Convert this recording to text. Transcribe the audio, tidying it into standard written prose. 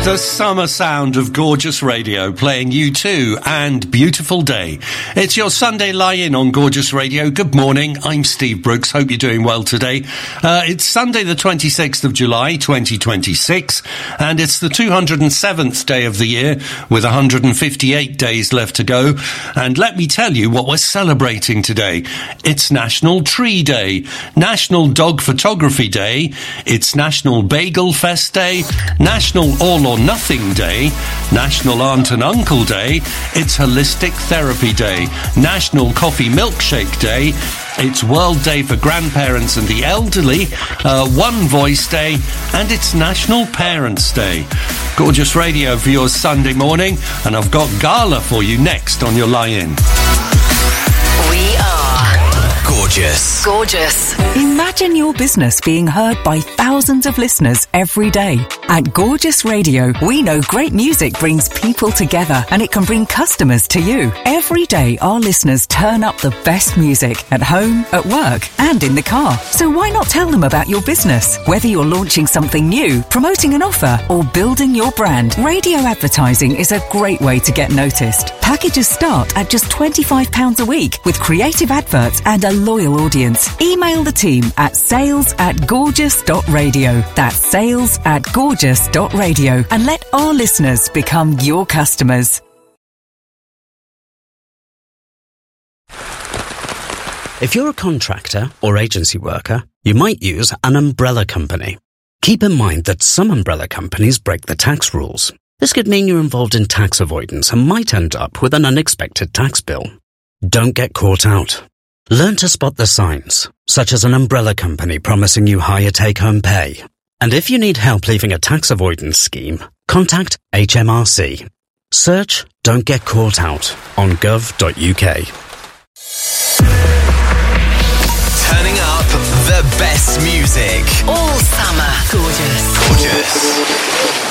The summer sound of Gorgeous Radio, playing U2 and Beautiful Day. It's your Sunday lie-in on Gorgeous Radio. Good morning, I'm Steve Brooks. Hope you're doing well today. It's Sunday the 26th of July, 2026, and it's the 207th day of the year, with 158 days left to go. And let me tell you what we're celebrating today. It's National Tree Day, National Dog Photography Day, it's National Bagel Fest Day, National All or Nothing Day, National Aunt and Uncle Day, it's Holistic Therapy Day, National Coffee Milkshake Day, it's World Day for Grandparents and the Elderly, One Voice Day, and it's National Parents Day. Gorgeous Radio for your Sunday morning, and I've got Gala for you next on your lie-in. We are Gorgeous. Gorgeous. Imagine your business being heard by thousands of listeners every day. At Gorgeous Radio, we know great music brings people together, and it can bring customers to you. Every day, our listeners turn up the best music at home, at work, and in the car. So why not tell them about your business? Whether you're launching something new, promoting an offer, or building your brand, radio advertising is a great way to get noticed. Packages start at just £25 a week with creative adverts and a loyal audience. Email the team at sales@gorgeous.radio. That's sales@gorgeous.radio, and let our listeners become your customers. If you're a contractor or agency worker, you might use an umbrella company. Keep in mind that some umbrella companies break the tax rules. This could mean you're involved in tax avoidance and might end up with an unexpected tax bill. Don't get caught out. Learn to spot the signs, such as an umbrella company promising you higher take-home pay. And if you need help leaving a tax avoidance scheme, contact HMRC. Search Don't Get Caught Out on gov.uk. Turning up the best music. all summer. Gorgeous. Gorgeous.